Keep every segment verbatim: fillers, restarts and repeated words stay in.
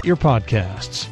get your podcasts.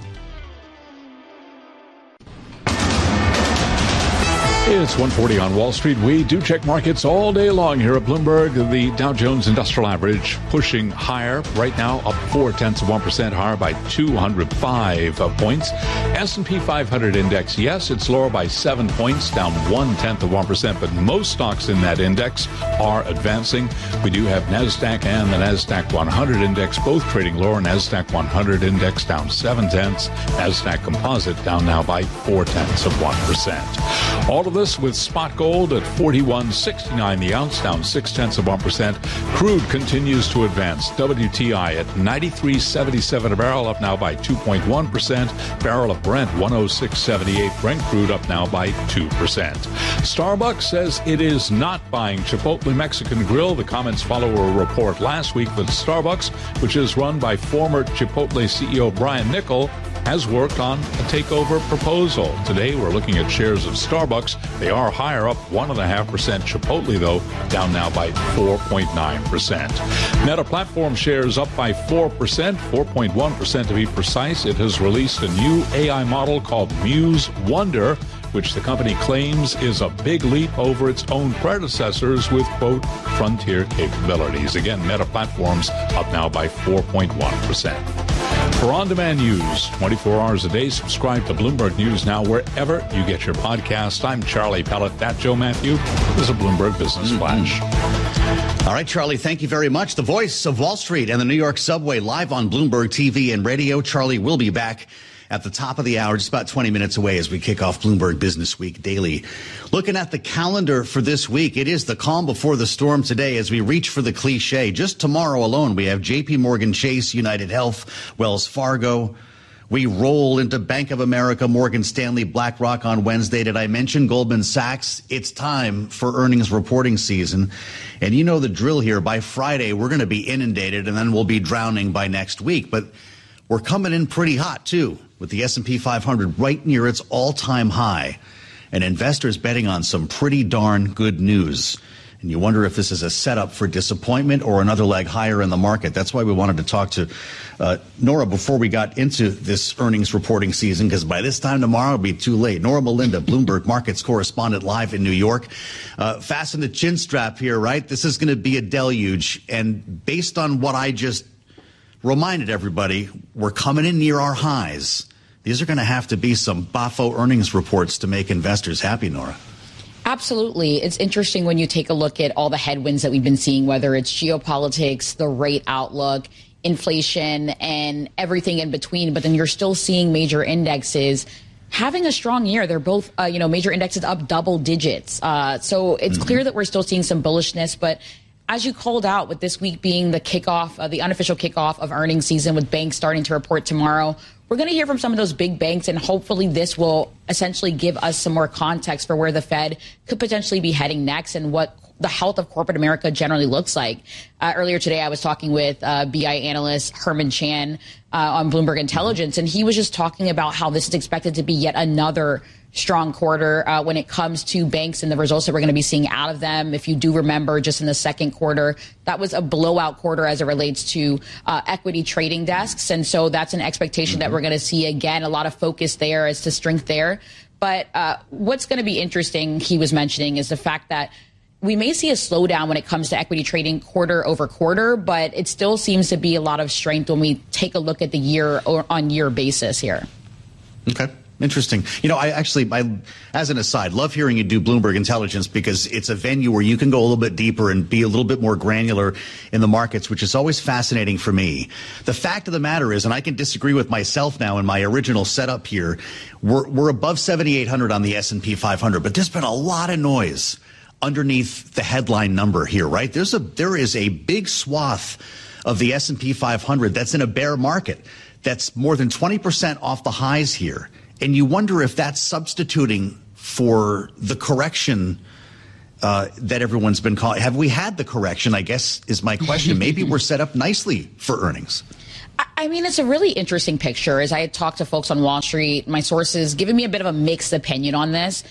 It's one forty on Wall Street. We do check markets all day long here at Bloomberg. The Dow Jones Industrial Average pushing higher right now, up four tenths of one percent, higher by two hundred five points. S and P five hundred index, yes, it's lower by seven points, down one tenth of one percent, but most stocks in that index are advancing. We do have NASDAQ and the NASDAQ one hundred index both trading lower. NASDAQ one hundred index down seven tenths. NASDAQ Composite down now by four tenths of one percent. All of this with spot gold at forty-one sixty-nine the ounce, down six tenths of one percent. Crude continues to advance. W T I at ninety-three seventy-seven a barrel, up now by two point one percent. Barrel of Brent one oh six seventy-eight. Brent crude up now by two percent. Starbucks says it is not buying Chipotle Mexican Grill. The comments follow a report last week that Starbucks, which is run by former Chipotle C E O Brian Niccol, has worked on a takeover proposal. Today, we're looking at shares of Starbucks. They are higher, up one point five percent. Chipotle, though, down now by four point nine percent. Meta Platform shares up by four percent, four point one percent to be precise. It has released a new A I model called Muse Wonder, which the company claims is a big leap over its own predecessors with, quote, frontier capabilities. Again, Meta Platforms up now by four point one percent. For on-demand news, twenty-four hours a day, subscribe to Bloomberg News Now wherever you get your podcast. I'm Charlie Pellet. That Joe Matthew is a Bloomberg Business Flash. Mm-hmm. All right, Charlie, thank you very much. The voice of Wall Street and the New York subway live on Bloomberg T V and radio. Charlie will be back at the top of the hour, just about twenty minutes away as we kick off Bloomberg Business Week Daily. Looking at the calendar for this week, it is the calm before the storm today as we reach for the cliche. Just tomorrow alone, we have J P Morgan Chase, United Health, Wells Fargo. We roll into Bank of America, Morgan Stanley, BlackRock on Wednesday. Did I mention Goldman Sachs? It's time for earnings reporting season. And you know the drill here. By Friday, we're going to be inundated, and then we'll be drowning by next week. But we're coming in pretty hot, too, with the S and P five hundred right near its all-time high, and investors betting on some pretty darn good news. And you wonder if this is a setup for disappointment or another leg higher in the market. That's why we wanted to talk to uh, Nora before we got into this earnings reporting season, because by this time tomorrow it'll be too late. Nora Melinda, Bloomberg Markets correspondent, live in New York. Uh, fasten the chin strap here, right? This is going to be a deluge. And based on what I just reminded everybody, we're coming in near our highs. These are going to have to be some B A F O earnings reports to make investors happy, Nora. Absolutely. It's interesting when you take a look at all the headwinds that we've been seeing, whether it's geopolitics, the rate outlook, inflation, and everything in between. But then you're still seeing major indexes having a strong year. They're both, uh, you know, major indexes up double digits. Uh, so it's mm-hmm. clear that we're still seeing some bullishness. But as you called out, with this week being the kickoff, uh, the unofficial kickoff of earnings season, with banks starting to report tomorrow, we're going to hear from some of those big banks, and hopefully this will essentially give us some more context for where the Fed could potentially be heading next and what the health of corporate America generally looks like. Uh, earlier today, I was talking with uh, B I analyst Herman Chan uh, on Bloomberg Intelligence, and he was just talking about how this is expected to be yet another strong quarter uh, when it comes to banks and the results that we're going to be seeing out of them. If you do remember, just in the second quarter, that was a blowout quarter as it relates to uh, equity trading desks. And so that's an expectation mm-hmm. that we're going to see again, a lot of focus there as to strength there. But uh, what's going to be interesting, he was mentioning, is the fact that we may see a slowdown when it comes to equity trading quarter over quarter, but it still seems to be a lot of strength when we take a look at the year or on year basis here. Okay. Interesting. You know, I actually, I, as an aside, love hearing you do Bloomberg Intelligence because it's a venue where you can go a little bit deeper and be a little bit more granular in the markets, which is always fascinating for me. The fact of the matter is, and I can disagree with myself now in my original setup here, we're, we're above seventy-eight hundred on the S and P five hundred, but there's been a lot of noise underneath the headline number here, right? There's a, there is a big swath of the S and P five hundred that's in a bear market that's more than twenty percent off the highs here. And you wonder if that's substituting for the correction uh, that everyone's been calling. Have we had the correction, I guess, is my question. Maybe we're set up nicely for earnings. I mean, it's a really interesting picture. As I had talked to folks on Wall Street, my sources giving me a bit of a mixed opinion on this.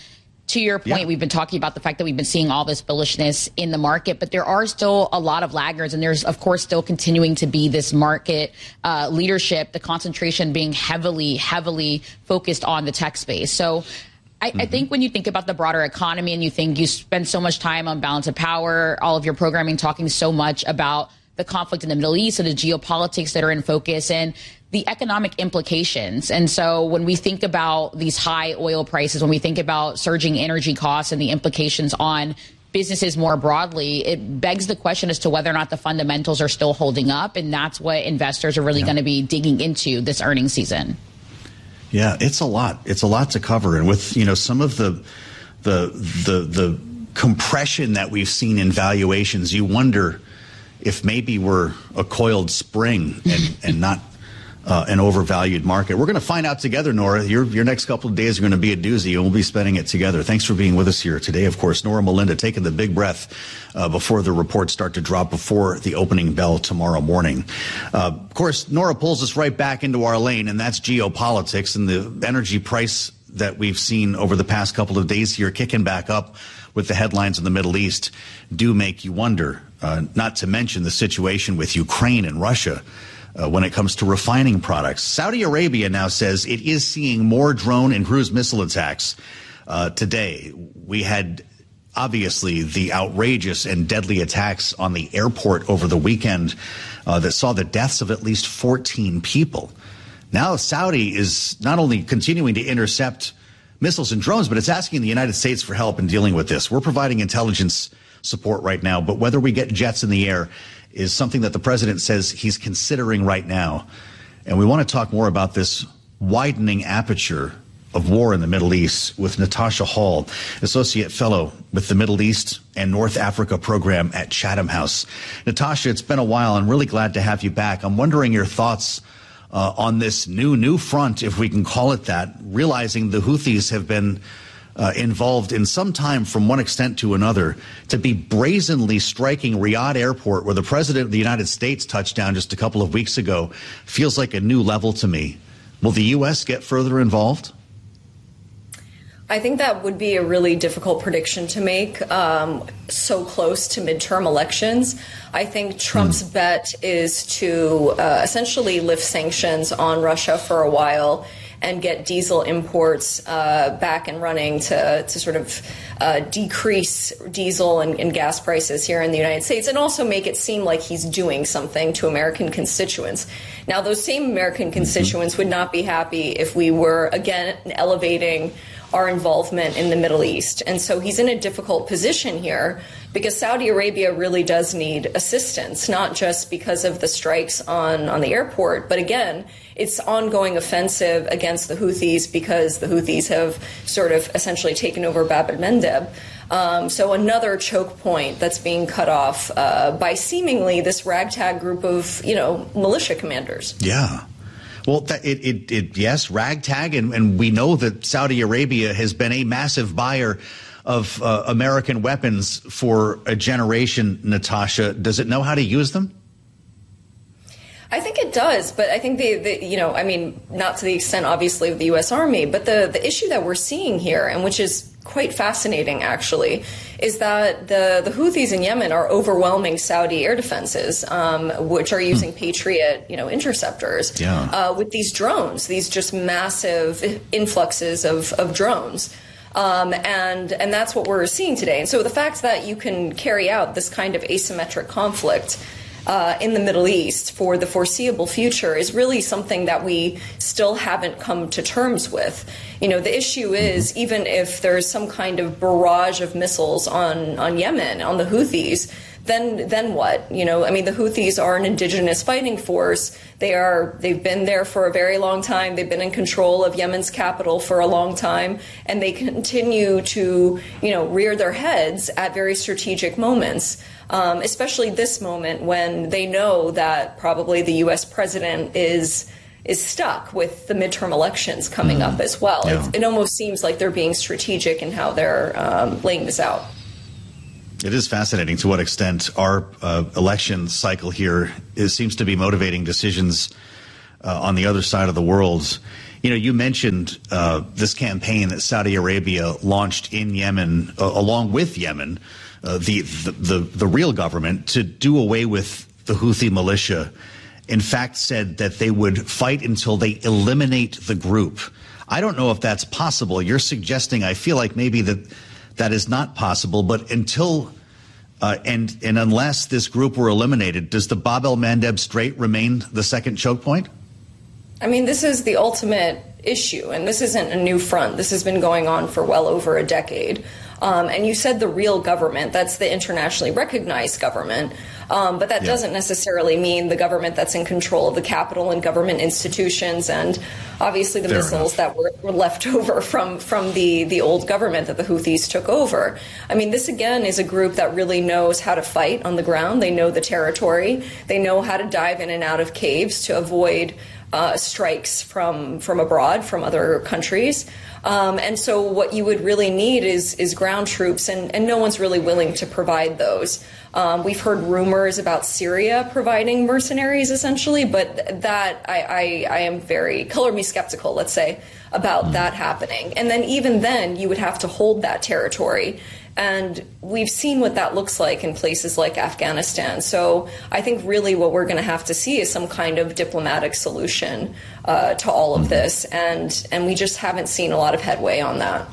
to your point, Yeah. we've been talking about the fact that we've been seeing all this bullishness in the market, but there are still a lot of laggards, and there's, of course, still continuing to be this market uh, leadership, the concentration being heavily, heavily focused on the tech space. So I, mm-hmm. I think when you think about the broader economy and you think you spend so much time on balance of power, all of your programming talking so much about the conflict in the Middle East and the geopolitics that are in focus and the economic implications. And so when we think about these high oil prices, when we think about surging energy costs and the implications on businesses more broadly, it begs the question as to whether or not the fundamentals are still holding up. And that's what investors are really yeah. going to be digging into this earnings season. Yeah, it's a lot. It's a lot to cover. And with, you know, some of the the the the compression that we've seen in valuations, you wonder if maybe we're a coiled spring and, and not Uh, an overvalued market. We're going to find out together, Nora. Your your next couple of days are going to be a doozy, and we'll be spending it together. Thanks for being with us here today. Of course, Nora Melinda taking the big breath uh, before the reports start to drop before the opening bell tomorrow morning. Uh, of course, Nora pulls us right back into our lane, and that's geopolitics and the energy price that we've seen over the past couple of days here kicking back up with the headlines in the Middle East do make you wonder, uh, not to mention the situation with Ukraine and Russia. Uh, when it comes to refining products. Saudi Arabia now says it is seeing more drone and cruise missile attacks uh, today. We had obviously the outrageous and deadly attacks on the airport over the weekend uh, that saw the deaths of at least fourteen people. Now Saudi is not only continuing to intercept missiles and drones, but it's asking the United States for help in dealing with this. We're providing intelligence support right now, but whether we get jets in the air is something that the president says he's considering right now. And we want to talk more about this widening aperture of war in the Middle East with Natasha Hall, Associate Fellow with the Middle East and North Africa Program at Chatham House. Natasha, it's been a while. I'm really glad to have you back. I'm wondering your thoughts uh, on this new, new front, if we can call it that, realizing the Houthis have been Uh, involved in some time from one extent to another, to be brazenly striking Riyadh Airport, where the President of the United States touched down just a couple of weeks ago, feels like a new level to me. Will the U S get further involved? I think that would be a really difficult prediction to make um, so close to midterm elections. I think Trump's mm. bet is to uh, essentially lift sanctions on Russia for a while and get diesel imports uh, back and running to, to sort of uh, decrease diesel and, and gas prices here in the United States, and also make it seem like he's doing something to American constituents. Now, those same American constituents would not be happy if we were, again, elevating our involvement in the Middle East. And so he's in a difficult position here because Saudi Arabia really does need assistance, not just because of the strikes on, on the airport, but again, it's ongoing offensive against the Houthis because the Houthis have sort of essentially taken over Bab el-Mandeb. Um, so another choke point that's being cut off uh, by seemingly this ragtag group of, you know, militia commanders. Yeah. Well, that, it, it, it, yes, ragtag, and, and we know that Saudi Arabia has been a massive buyer of uh, American weapons for a generation, Natasha. Does it know how to use them? I think it does, but I think the, the you know, I mean, not to the extent, obviously, of the U S Army, but the, the issue that we're seeing here, and which is quite fascinating, actually, is that the, the Houthis in Yemen are overwhelming Saudi air defenses, um, which are using hmm. Patriot, you know, interceptors yeah. uh, with these drones, these just massive influxes of, of drones. Um, and and that's what we're seeing today. And so the fact that you can carry out this kind of asymmetric conflict Uh, in the Middle East for the foreseeable future is really something that we still haven't come to terms with. You know, the issue is, even if there's some kind of barrage of missiles on, on Yemen, on the Houthis, then then what? You know, I mean, the Houthis are an indigenous fighting force. They are, they've been there for a very long time. They've been in control of Yemen's capital for a long time, and they continue to, you know, rear their heads at very strategic moments. Um, especially this moment when they know that probably the U S president is is stuck with the midterm elections coming mm. up as well. Yeah. It, it almost seems like they're being strategic in how they're um, laying this out. It is fascinating to what extent our uh, election cycle here is, seems to be motivating decisions uh, on the other side of the world. You know, you mentioned uh, this campaign that Saudi Arabia launched in Yemen, uh, along with Yemen, uh, the, the, the, the real government, to do away with the Houthi militia. In fact, said that they would fight until they eliminate the group. I don't know if that's possible. You're suggesting, I feel like maybe that that is not possible, but until uh, and and unless this group were eliminated, does the Bab el-Mandeb Strait remain the second choke point? I mean, this is the ultimate issue, and this isn't a new front. This has been going on for well over a decade. Um, and you said the real government, that's the internationally recognized government. Um, but that yeah. doesn't necessarily mean the government that's in control of the capital and government institutions and obviously the Fair missiles enough. that were, were left over from, from the, the old government that the Houthis took over. I mean, this, again, is a group that really knows how to fight on the ground. They know the territory. They know how to dive in and out of caves to avoid uh, strikes from, from abroad, from other countries. Um, and so what you would really need is is ground troops, and, and no one's really willing to provide those. Um, we've heard rumors about Syria providing mercenaries, essentially, but that I, I, I am very, color me skeptical, let's say, about that happening. And then even then, you would have to hold that territory. And we've seen what that looks like in places like Afghanistan. So I think really what we're going to have to see is some kind of diplomatic solution uh, to all of this. And and we just haven't seen a lot of headway on that.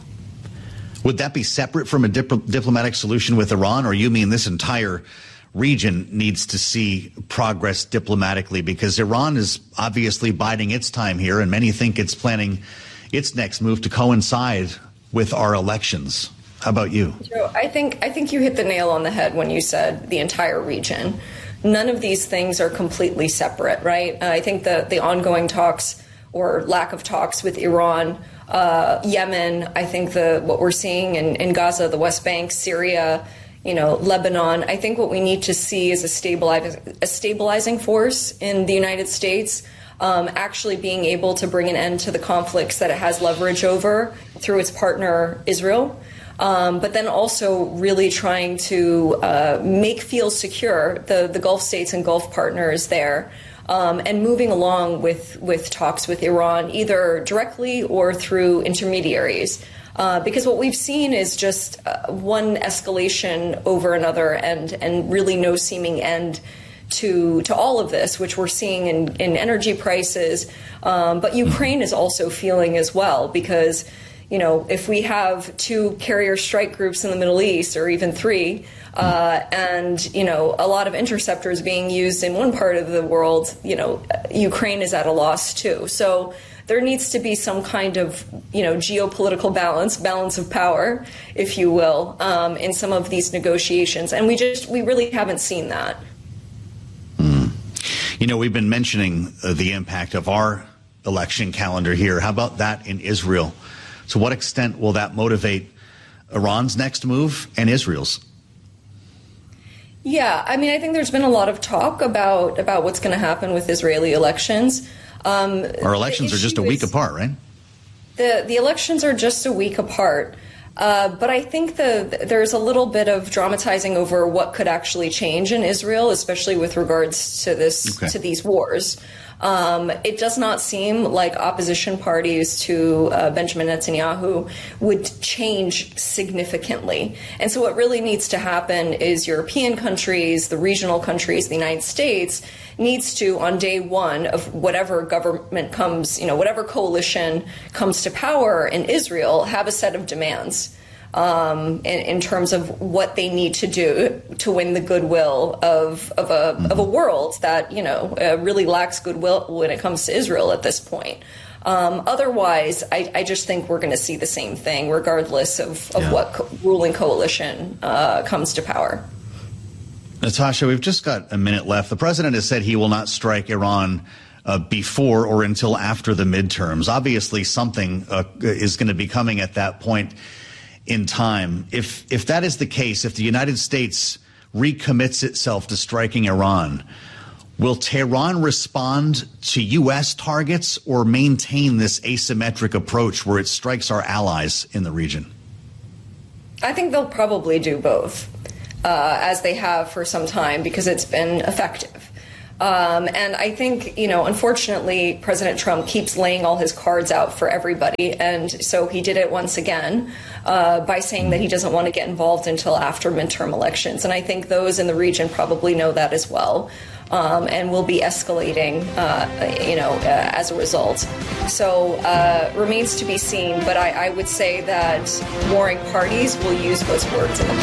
Would that be separate from a dip- diplomatic solution with Iran, or you mean this entire region needs to see progress diplomatically? Because Iran is obviously biding its time here, and many think it's planning its next move to coincide with our elections. How about you? Joe, I think I think you hit the nail on the head when you said the entire region. None of these things are completely separate, right? Uh, I think the, the ongoing talks or lack of talks with Iran, uh, Yemen, I think the what we're seeing in, in Gaza, the West Bank, Syria, you know, Lebanon, I think what we need to see is a, stabilizing, a stabilizing force in the United States, um, actually being able to bring an end to the conflicts that it has leverage over through its partner, Israel. Um, but then also really trying to uh, make feel secure the, the Gulf states and Gulf partners there, um, and moving along with, with talks with Iran, either directly or through intermediaries. Uh, because what we've seen is just uh, one escalation over another and, and really no seeming end to to all of this, which we're seeing in, in energy prices. Um, but Ukraine is also feeling as well, because you know, if we have two carrier strike groups in the Middle East, or even three, uh, and, you know, a lot of interceptors being used in one part of the world, you know, Ukraine is at a loss too. So there needs to be some kind of, you know, geopolitical balance, balance of power, if you will, um, in some of these negotiations. And we just, we really haven't seen that. Mm. You know, we've been mentioning uh, the impact of our election calendar here. How about that in Israel? To what extent will that motivate Iran's next move and Israel's? Yeah, I mean, I think there's been a lot of talk about, about what's going to happen with Israeli elections. Um, Our elections are just a week apart, right? The, the elections are just a week apart. Uh, but I think the, there's a little bit of dramatizing over what could actually change in Israel, especially with regards to this okay. to these wars. Um, it does not seem like opposition parties to uh, Benjamin Netanyahu would change significantly. And so what really needs to happen is European countries, the regional countries, the United States, needs to, on day one of whatever government comes, you know, whatever coalition comes to power in Israel, have a set of demands. Um, in, in terms of what they need to do to win the goodwill of of a mm-hmm. of a world that, you know, uh, really lacks goodwill when it comes to Israel at this point. Um, otherwise, I, I just think we're going to see the same thing, regardless of, of yeah. what co- ruling coalition uh, comes to power. Natasha, we've just got a minute left. The president has said he will not strike Iran uh, before or until after the midterms. Obviously, something uh, is going to be coming at that point in time. If if that is the case, if the United States recommits itself to striking Iran, will Tehran respond to U S targets or maintain this asymmetric approach where it strikes our allies in the region? I think they'll probably do both, uh, as they have for some time, because it's been effective. Um, and I think, you know, unfortunately, President Trump keeps laying all his cards out for everybody. And so he did it once again uh, by saying that he doesn't want to get involved until after midterm elections. And I think those in the region probably know that as well. Um, and will be escalating, uh, you know, uh, as a result. So uh, remains to be seen. But I, I would say that warring parties will use those words in the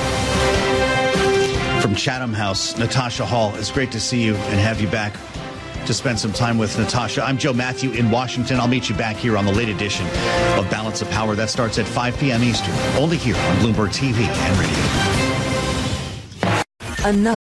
past. From Chatham House, Natasha Hall, it's great to see you and have you back to spend some time with Natasha. I'm Joe Matthew in Washington. I'll meet you back here on the late edition of Balance of Power. That starts at five p.m. Eastern, only here on Bloomberg T V and radio. Another